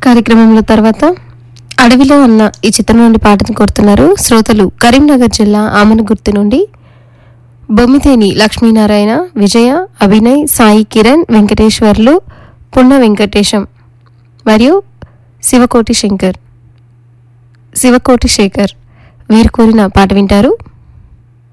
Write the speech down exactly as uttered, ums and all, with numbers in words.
కార్యక్రమంలో తర్వాత అడవిలో అన్న ఈ చిత్రం నుండి పాటను కోరుతున్నారు శ్రోతలు కరీంనగర్ జిల్లా ఆమనగుర్తి నుండి బొమ్మితేని లక్ష్మీనారాయణ, విజయ, అభినయ్, సాయి కిరణ్, వెంకటేశ్వర్లు, పున్న వెంకటేశం మరియు శివకోటి శంకర్ శివకోటి శేఖర్ వీరు కోరిన పాట వింటారు.